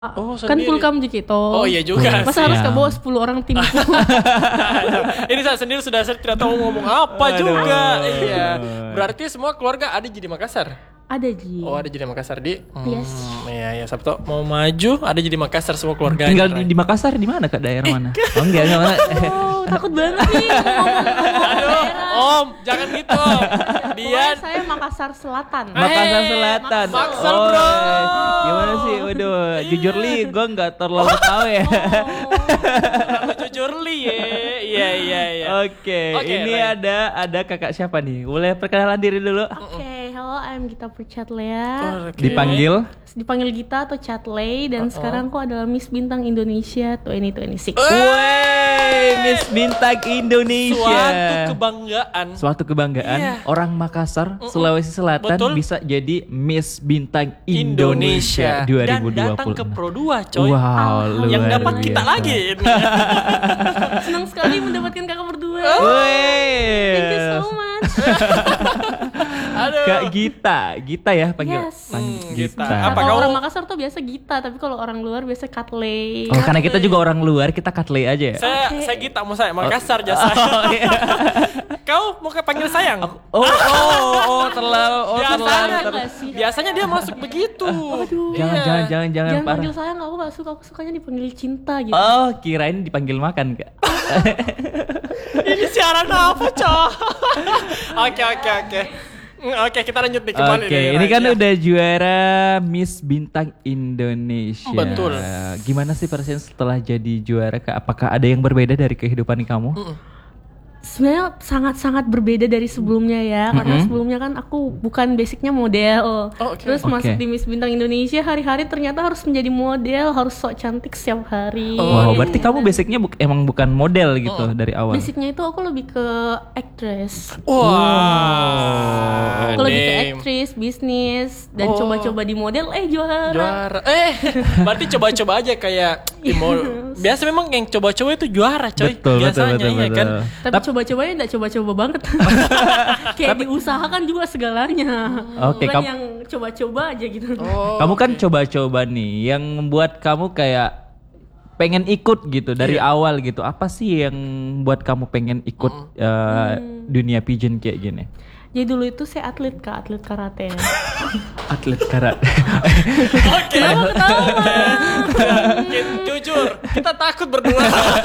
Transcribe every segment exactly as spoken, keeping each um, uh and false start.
Oh, kan sendiri. full kam gitu. Oh iya juga. Masa sih. harus Iya. ke bawah sepuluh orang tim. Ini saya sendiri sudah tidak tahu ngomong apa Aduh. juga. Iya. Berarti semua keluarga ada jadi Makassar. Ada Ji. Oh, ada jadi Makassar di. Hmm, Yes. Iya, ya Sabtu mau maju ada jadi Makassar semua keluarga. Tinggal di, di Makassar di mana, Kak? Daerah mana? Oh enggak, enggak mana. Oh, takut banget nih ngomong-ngomong Aduh, daerah. Om, jangan gitu. Om. Dia Pokoknya saya Makassar Selatan. Makassar Eh, Selatan. Maksar, Oh, bro. gimana sih? Waduh, jujur li, gue nggak terlalu tahu ya. terlalu jujur li ya. Iya, iya, iya. Oke, Oke, ini baik. ada ada kakak siapa nih? Boleh perkenalan diri dulu? Oke, hello, I'm Gita Perchatlea. Oke. Dipanggil? Dipanggil Gita atau Chatley dan Uh-uh. sekarang aku adalah Miss Bintang Indonesia dua ribu dua puluh enam. Wey, Miss Bintang Indonesia. Suatu kebanggaan. Suatu kebanggaan. Iya. Orang Makassar, Sulawesi Selatan Betul. bisa jadi Miss Bintang Indonesia, dua ribu dua puluh. Dan datang ke Pro dua, coy. Wow, luar Yang dapat kita biasa. lagi. Senang sekali mendapatkan kakak berdua. Wey. Thank you so much. Aduh. Kak Gita, Gita ya panggil. Yes. Panggil Hmm, Gita. Gita. Nah, Apa kalau kamu- orang Makassar tuh biasa Gita, tapi kalau orang luar biasa Katley. Oh, karena kita juga orang luar, kita Katley aja ya. Saya Oke. saya Gita mau saya Makassar jasa. Oh, iya. Kau mau ke panggil sayang? Oh, oh, oh, terlalu, oh, Biasanya, terlalu. ter- Enggak sih. biasanya dia masuk begitu. Jangan, Iya. jangan, jangan, jangan, Jangan parah. panggil sayang, aku gak suka, aku sukanya dipanggil cinta gitu. Oh, kirain dipanggil makan, Kak. Ini siaran apa, coy? Oke, oke, oke. Mm, Oke, kita lanjut nih kembali. Oke, nih, ini kan Raja. udah juara Miss Bintang Indonesia. Betul. Gimana sih perasaan setelah jadi juara, Kak? Apakah ada yang berbeda dari kehidupan kamu? Sebenarnya sangat-sangat berbeda dari sebelumnya ya, karena Mm-mm. sebelumnya kan aku bukan basicnya model. Oh, oke. Terus masuk Oke. di Miss Bintang Indonesia hari-hari ternyata harus menjadi model, harus sok cantik setiap hari. Wow, Oh, berarti kamu basicnya buk- emang bukan model gitu dari awal. Basicnya itu aku lebih ke actress. Wah. Aku lebih ke damn. aktris, bisnis, dan Oh. coba-coba di model, eh juara. Juara. Eh, berarti coba-coba aja kayak di mall. Biasa memang yang coba-coba itu juara, coy. Betul, betul, Biasanya betul, iya kan. betul. Tapi coba-cobanya enggak coba-coba banget. Kayak diusahakan juga segalanya. Oke, Bukan kamu- yang coba-coba aja gitu. Oh, Kamu kan coba-coba nih, yang membuat kamu kayak pengen ikut gitu dari Iya. awal gitu. Apa sih yang buat kamu pengen ikut eh, dunia pigeon kayak gini? Jadi dulu itu saya atlet kak, atlet karate. Atlet karate. Kenapa ketawa? Ki- jujur, kita takut berdua.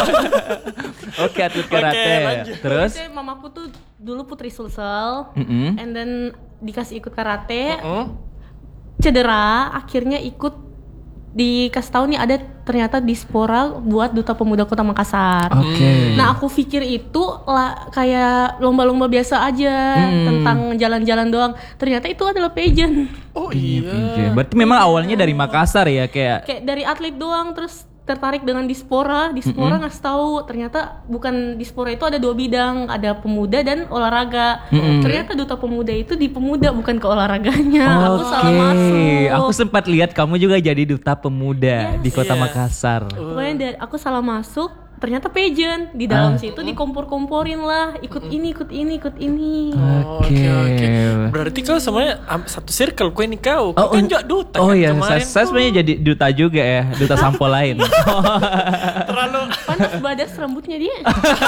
Oke, atlet karate. lanjut. Terus? Saya mamaku tuh dulu putri Sulsel, Mm-mm. and then dikasih ikut karate, Hmm? cedera, akhirnya ikut dikasih tahu nih ada ternyata dispora buat Duta Pemuda Kota Makassar. Oke. Nah aku pikir itu lah kayak lomba-lomba biasa aja Hmm. tentang jalan-jalan doang. Ternyata itu adalah pageant. Oh Dunia iya. pigeon. Berarti memang awalnya dari Makassar ya kayak. Kayak dari atlet doang terus tertarik dengan dispora. Dispora ngasih tahu ternyata bukan dispora itu ada dua bidang, ada pemuda dan olahraga. Mm-mm. Ternyata Duta Pemuda itu di pemuda bukan ke olahraganya. Aku salah masuk. Aku sempat lihat kamu juga jadi duta pemuda Yes. di Kota Iya. Makassar. Pokoknya dari aku salah masuk, ternyata pageant di dalam Ah. situ dikompor-komporin lah, ikut ini, ikut ini, ikut ini. Oh, Oke, Oke. oke. Berarti kau semuanya am- satu circle kau ini kau. Kau kan juga duta oh kan iya, kemarin saya, saya tuh. sebenarnya jadi duta juga ya, duta sampo lain. Terlalu Panas badas rambutnya dia.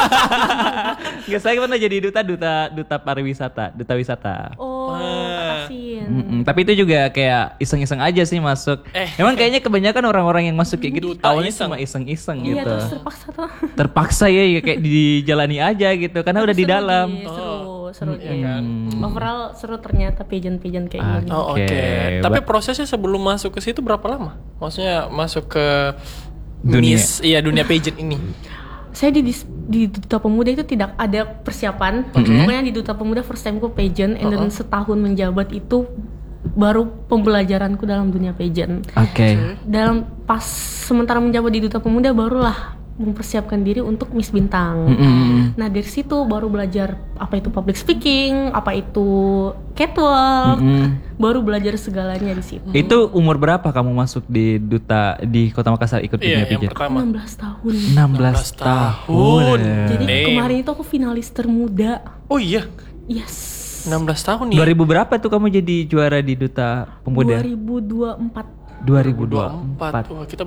Nggak, saya pernah jadi duta duta duta pariwisata, duta wisata. Oh, makasih. Mm-mm, tapi itu juga kayak iseng-iseng aja sih masuk. Eh. Emang kayaknya kebanyakan orang-orang yang masuk kayak gitu Duta awalnya iseng. cuma iseng-iseng Iya, gitu. terus terpaksa tuh. Terpaksa ya, ya kayak dijalani aja gitu karena udah di Seru dalam. Di, seru, seru iya di. kan. Overall seru ternyata pageant-pageant kayak gini. Oh oke. Oke, Tapi ba- prosesnya sebelum masuk ke situ berapa lama? Maksudnya masuk ke Dunia. Miss, iya dunia pageant ini. Saya di, dis- di Duta Pemuda itu tidak ada persiapan. Pokoknya di Duta Pemuda first time ku pageant, and then setahun menjabat itu baru pembelajaranku dalam dunia pageant. Oke. Dalam pas sementara menjabat di Duta Pemuda barulah mempersiapkan diri untuk Miss Bintang. Mm-mm. Nah dari situ baru belajar apa itu public speaking, apa itu catwalk, Mm-mm. baru belajar segalanya di situ. Itu umur berapa kamu masuk di duta di Kota Makassar ikut Iya, dunia yang pigeon? pertama. enam belas tahun. enam belas enam belas tahun. tahun. Jadi Damn. kemarin itu aku finalis termuda. Oh iya, Yes. enam belas tahun ya. dua ribu berapa tuh kamu jadi juara di Duta Pemuda? dua ribu dua puluh empat. dua ribu dua puluh empat. Wah, kita